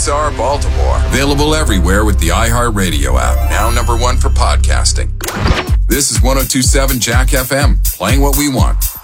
KXR Baltimore. Available everywhere with the iHeartRadio app. Now #1 for podcasting. This is 102.7 Jack FM, playing what we want.